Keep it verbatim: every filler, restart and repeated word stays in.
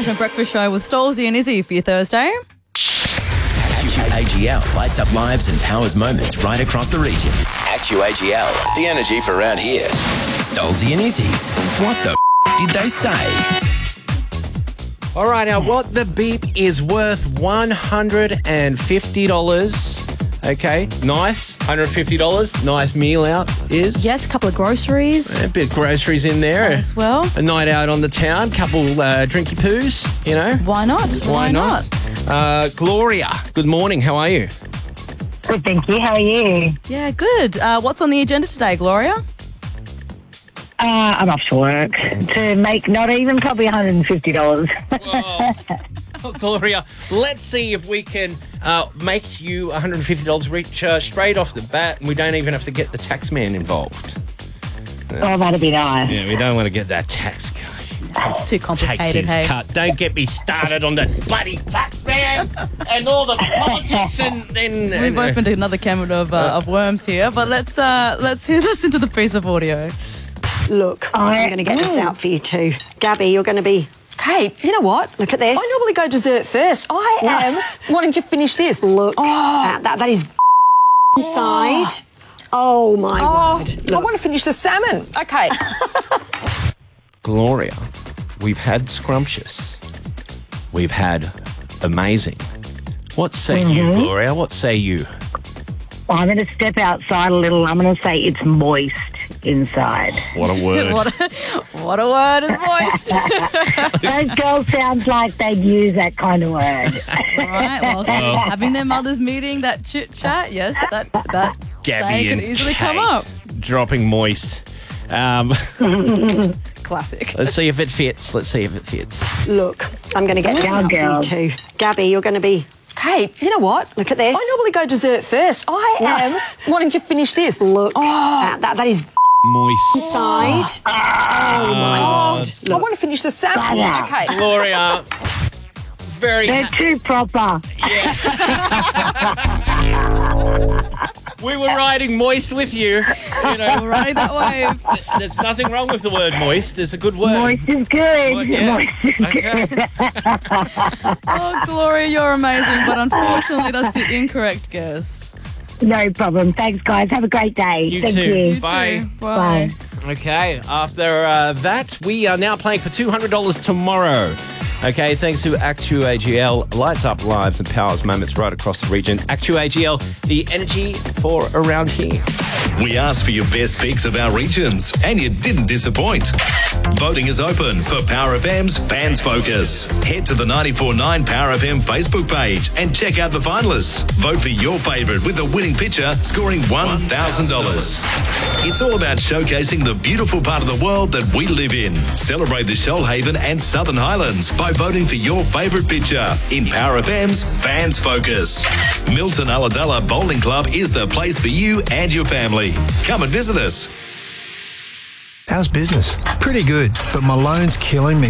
Management Breakfast Show with Stolzy and Izzy for your Thursday. Actu A G L lights up lives and powers moments right across the region. Actu A G L, the energy for around here. Stolzy and Izzy's. What the f- did they say? All right, now what the beep is worth one hundred fifty dollars. Okay, nice. one hundred fifty dollars. Nice meal out is. Yes, a couple of groceries. A bit of groceries in there. As well. A night out on the town. Couple uh, drinky poos, you know. Why not? Why, Why not? not? Uh, Gloria, good morning. How are you? Good, thank you. How are you? Yeah, good. Uh, what's on the agenda today, Gloria? Uh, I'm off to work to make not even probably one hundred fifty dollars. Oh, Gloria, let's see if we can uh, make you one hundred fifty dollars reach uh, straight off the bat, and we don't even have to get the tax man involved. Oh, that'd be nice. Yeah, we don't want to get that tax guy. It's too complicated, Takes his hey. cut. Don't get me started on that bloody tax man and all the politics, and then We've opened another can of, uh, of worms here, but let's uh, let's hear listen to the piece of audio. Look, I- I'm going to get this out for you too. Gabby, you're going to be... Kate, you know what? Look at this. I normally go dessert first. I am wanting to finish this. Look, Oh. uh, that, that is inside. Oh, my Oh, word. I want to finish the salmon. Okay. Gloria, we've had scrumptious. We've had amazing. What say you, Mm-hmm. Gloria? What say you? Well, I'm going to step outside a little. I'm going to say it's moist inside. What a word. what, a, what a word is moist. Those girls sounds like they'd use that kind of word. Right, well, see, having their mother's meeting, that chit chat, yes, that that Gabby saying and could easily come Kate up. dropping moist. Um, Classic. let's see if it fits. Let's see if it fits. Look, I'm going to get this Down, out girl. for you too. Gabby, you're going to be... Kate, you know what? Look at this. I normally go dessert first. I am wanting to finish this. Look, Oh. uh, that, that is Moist. inside. Oh, my God. I want to finish the salmon. Butter. Okay. Gloria, very They're ha- too proper. we were riding moist with you. You know, We're riding that wave. there's nothing wrong with the word moist. It's a good word. Moist is good. Well, yeah. Moist is Okay. good. Oh, Gloria, you're amazing, but unfortunately that's the incorrect guess. No problem. Thanks, guys. Have a great day. You Thank too. you. You Bye. too. Bye. Bye. Okay, after uh, that, we are now playing for two hundred dollars tomorrow. Okay, thanks to Actu A G L, lights up lives and powers moments right across the region. Actu A G L, the energy for around here. We asked for your best picks of our regions, and you didn't disappoint. Voting is open for Power F M's Fans Focus. Head to the ninety-four point nine Power F M Facebook page and check out the finalists. Vote for your favourite with the winning picture scoring one thousand dollars. It's all about showcasing the beautiful part of the world that we live in. Celebrate the Shoalhaven and Southern Highlands by voting for your favourite picture in Power F M's Fans Focus. Milton Ulladulla Bowling Club is the place for you and your family. Come and visit us. How's business? Pretty good, but my loan's killing me.